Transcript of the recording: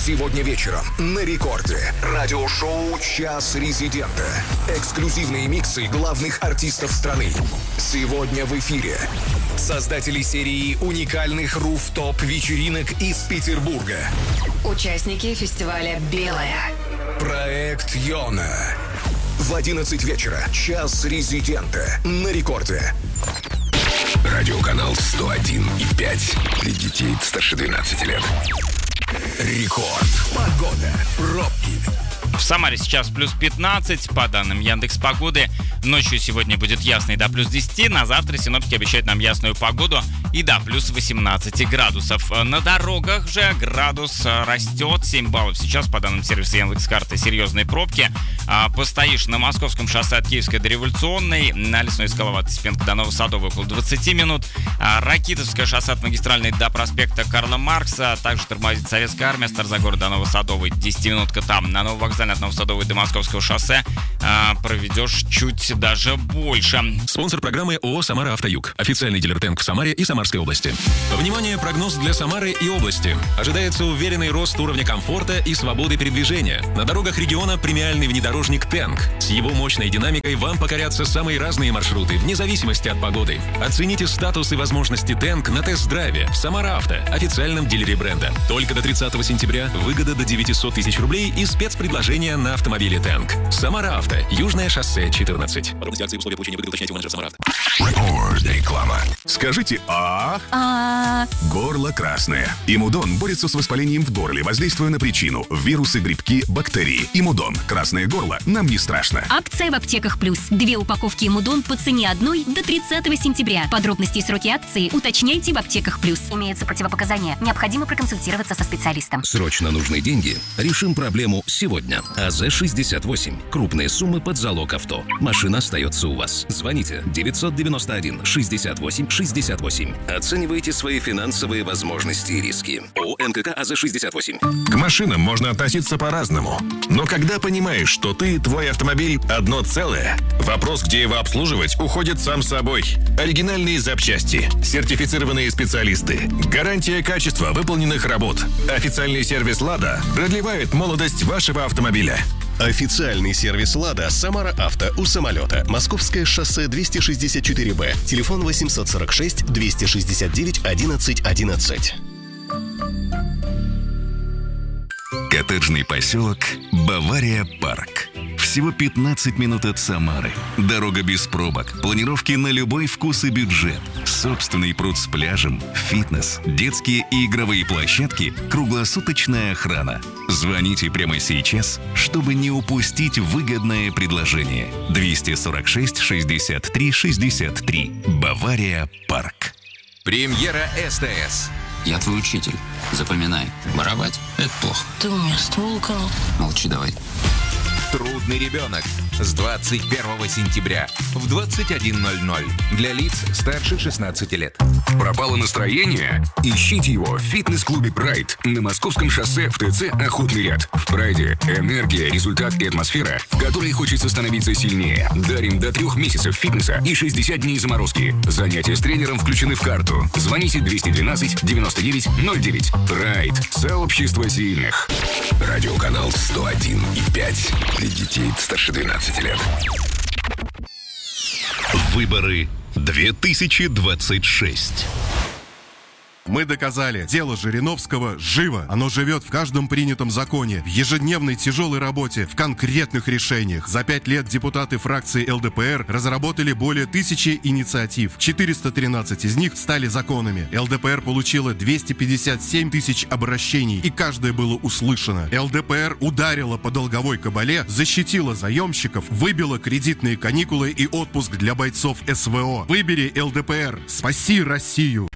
Сегодня вечером на рекорде. Радиошоу «Час резидента». Эксклюзивные миксы главных артистов страны. Сегодня в эфире создатели серии уникальных руфтоп-вечеринок из Петербурга. Участники фестиваля «Белая». Проект «Йона». В 11 вечера «Час резидента» на рекорде. Радиоканал 101,5 для детей старше 12 лет. Рекорд. Погода. Пробки. В Самаре сейчас плюс 15, по данным Яндекс.Погоды. Ночью сегодня будет ясно и до плюс 10. На завтра синоптики обещают нам ясную погоду и до плюс 18 градусов. На дорогах же градус растет, 7 баллов сейчас, по данным сервиса Яндекс.Карты, серьезные пробки. Постоишь на Московском шоссе от Киевской до Революционной, на Лесной Скаловатой Спенка до Новосадовой около 20 минут. Ракитовское шоссе от Магистральной до проспекта Карла Маркса. Также тормозит Советская армия, Старозагор до Новосадовой, 10-минутка там. На Нововокзальной от Новосадовой до Московского шоссе проведешь чуть даже больше. Спонсор программы ООО «Самара Автоюг». Официальный дилер ТЭНК в Самаре и Самарской области. Внимание, прогноз для Самары и области. Ожидается уверенный рост уровня комфорта и свободы передвижения. На дорогах региона премиальный внедорожник ТЭНК. С его мощной динамикой вам покорятся самые разные маршруты, вне зависимости от погоды. Оцените статус и возможности ТЭНК на тест-драйве в Самара Авто, официальном дилере бренда. Только до 30 сентября выгода до 900 тысяч рублей и спецпредложения на автомобиле ТЭНК. Самара Авто, Южное шоссе 14. Подробности акции и условия получения выгоды уточняйте у менеджера Самара Авто. Реклама. Скажите Горло красное. Имудон борется с воспалением в горле, воздействуя на причину – вирусы, грибки, бактерии. Имудон. Красное горло нам не страшно. Акция в аптеках плюс. 2 упаковки Имудон по цене одной до 30 сентября. Подробности и сроки акции уточняйте в аптеках плюс. Имеются противопоказания. Необходимо проконсультироваться со специалистом. Срочно нужны деньги? Решим проблему сегодня. АЗ-68. Крупные суммы под залог авто. Машина остается у вас. Звоните 991 68 68. Оценивайте свои финансовые возможности и риски. ООО НКК АЗ-68. К машинам можно относиться по-разному. Но когда понимаешь, что ты и твой автомобиль одно целое, вопрос, где его обслуживать, уходит сам собой. Оригинальные запчасти, сертифицированные специалисты, гарантия качества выполненных работ. Официальный сервис «Лада» продлевает молодость вашего автомобиля. Официальный сервис «Лада» Самара Авто у самолета. Московское шоссе 264Б. Телефон 846 269 11 11. Коттеджный поселок Бавария Парк. Всего 15 минут от Самары. Дорога без пробок, планировки на любой вкус и бюджет. Собственный пруд с пляжем, фитнес, детские и игровые площадки, круглосуточная охрана. Звоните прямо сейчас, чтобы не упустить выгодное предложение. 246 63 63. Бавария Парк. Премьера СТС. Я твой учитель. Запоминай. Воровать – это плохо. Ты у меня ствол украл. Молчи давай. Трудный ребенок. С 21 сентября в 21:00. Для лиц старше 16 лет. Пропало настроение? Ищите его в фитнес-клубе «Прайд» на Московском шоссе в ТЦ «Охотный ряд». В «Прайде» энергия, результат и атмосфера, в которой хочется становиться сильнее. Дарим до 3 месяцев фитнеса и 60 дней заморозки. Занятия с тренером включены в карту. Звоните 212 99 09. «Прайд» – сообщество сильных. Радиоканал 101,5 для детей старше 12 лет. Выборы 2026. Мы доказали, дело Жириновского живо. Оно живет в каждом принятом законе, в ежедневной тяжелой работе, в конкретных решениях. За 5 лет депутаты фракции ЛДПР разработали более 1000 инициатив. 413 из них стали законами. ЛДПР получила 257 тысяч обращений, и каждое было услышано. ЛДПР ударила по долговой кабале, защитила заемщиков, выбила кредитные каникулы и отпуск для бойцов СВО. Выбери ЛДПР, спаси Россию.